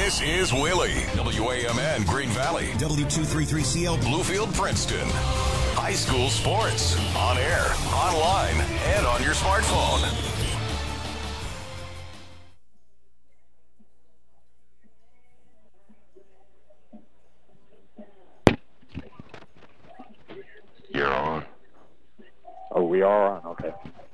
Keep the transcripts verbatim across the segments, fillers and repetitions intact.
This is Willie, W A M N Green Valley, W two thirty-three C L Bluefield, Princeton. High school sports, on air, online, and on your smartphone. You're on. Oh, we are on? Okay.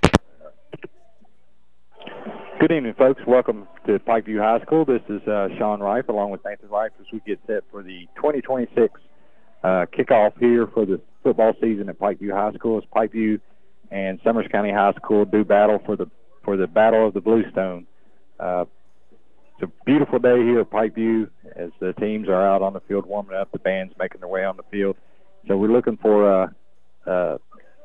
Good evening, folks. Welcome to Pikeview High School. This is uh, Sean Rife along with Nathan Rife as we get set for the twenty twenty-six uh, kickoff here for the football season at Pikeview High School. As Pikeview and Summers County High School do battle for the for the Battle of the Bluestone. Uh, it's a beautiful day here at Pikeview as the teams are out on the field warming up, the band's making their way on the field. So we're looking for uh, uh,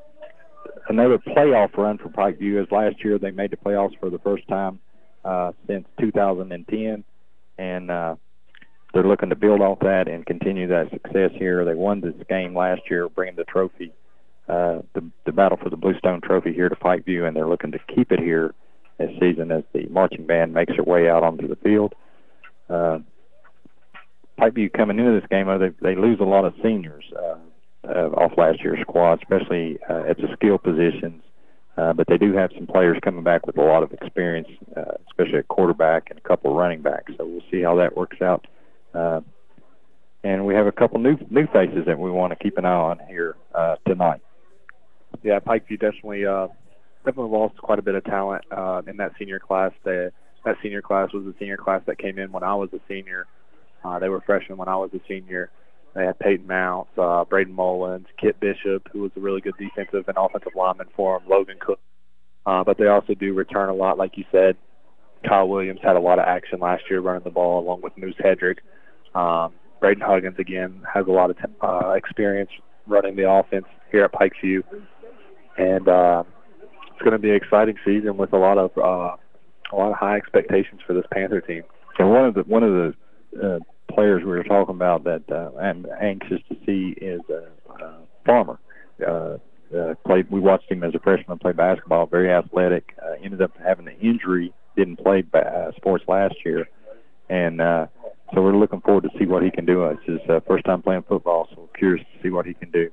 another playoff run for Pikeview, as last year they made the playoffs for the first time uh, since two thousand ten, and uh, they're looking to build off that and continue that success here. They won this game last year, bringing the trophy, uh, the, the battle for the Bluestone Trophy here to Pikeview, and they're looking to keep it here this season as the marching band makes their way out onto the field. Uh, Pikeview coming into this game, they, they lose a lot of seniors uh, uh, off last year's squad, especially uh, at the skill positions. Uh, but they do have some players coming back with a lot of experience, uh, especially at quarterback and a couple of running backs. So we'll see how that works out. Uh, and we have a couple new new faces that we want to keep an eye on here uh, tonight. Yeah, Pikeview definitely uh, definitely lost quite a bit of talent uh, in that senior class. They, that senior class was the senior class that came in when I was a senior. Uh, they were freshmen when I was a senior. They had Peyton Mounts, uh, Braden Mullins, Kit Bishop, who was a really good defensive and offensive lineman for them, Logan Cook. Uh, but they also do return a lot, like you said. Kyle Williams had a lot of action last year running the ball, along with Moose Hedrick. Um, Braden Huggins, again, has a lot of t- uh, experience running the offense here at Pikeview. And uh, it's going to be an exciting season with a lot of uh, a lot of high expectations for this Panther team. And one of the one of the uh, players we were talking about that uh, I'm anxious to see is uh, uh, Farmer. Uh, uh, played. We watched him as a freshman play basketball. Very athletic. Uh, ended up having an injury. Didn't play uh, sports last year, and uh, so we're looking forward to see what he can do. It's his uh, first time playing football, so we're curious to see what he can do.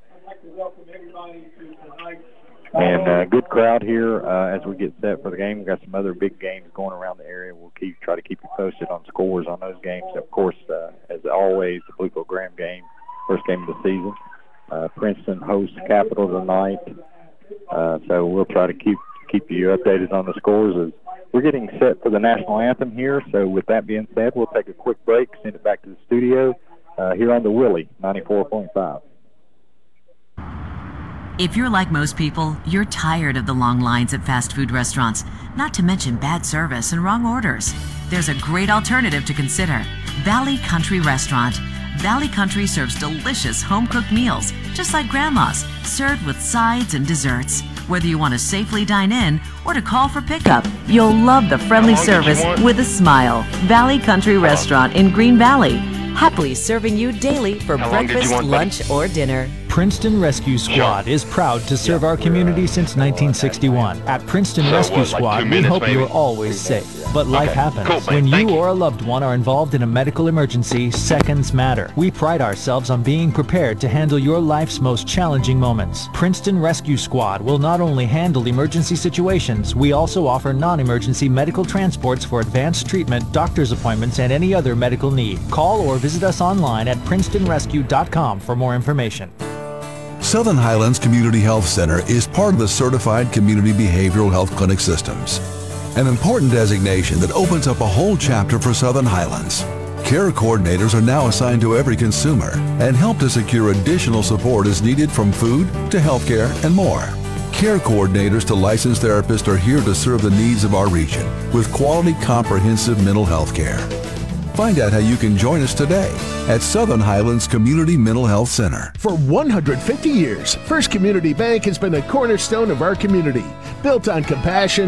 And uh, good crowd here uh, as we get set for the game. We've got some other big games going around the area. We'll keep try to keep you posted on scores on those games. Of course, uh, as always, the Bluefield Graham game, first game of the season. Uh, Princeton hosts Capital tonight, uh, so we'll try to keep keep you updated on the scores as we're getting set for the national anthem here. So with that being said, we'll take a quick break, send it back to the studio uh, here on the Willie ninety-four point five. If you're like most people, you're tired of the long lines at fast food restaurants, not to mention bad service and wrong orders. There's a great alternative to consider. Valley Country Restaurant. Valley Country serves delicious home-cooked meals, just like Grandma's, served with sides and desserts. Whether you want to safely dine in or to call for pickup, you'll love the friendly service with a smile. Valley Country Restaurant in Green Valley. Happily serving you daily for breakfast, lunch, or dinner. Princeton Rescue Squad is proud to serve our community since nineteen sixty-one. At Princeton Rescue Squad, we hope you're always safe. But life happens. When you or a loved one are involved in a medical emergency, seconds matter. We pride ourselves on being prepared to handle your life's most challenging moments. Princeton Rescue Squad will not only handle emergency situations, we also offer non-emergency medical transports for advanced treatment, doctor's appointments, and any other medical need. Call or visit us online at princeton rescue dot com for more information. Southern Highlands Community Health Center is part of the Certified Community Behavioral Health Clinic Systems, an important designation that opens up a whole chapter for Southern Highlands. Care coordinators are now assigned to every consumer and help to secure additional support as needed, from food to healthcare and more. Care coordinators to licensed therapists are here to serve the needs of our region with quality, comprehensive mental health care. Find out how you can join us today at Southern Highlands Community Mental Health Center. For one hundred fifty years, First Community Bank has been a cornerstone of our community, built on compassion,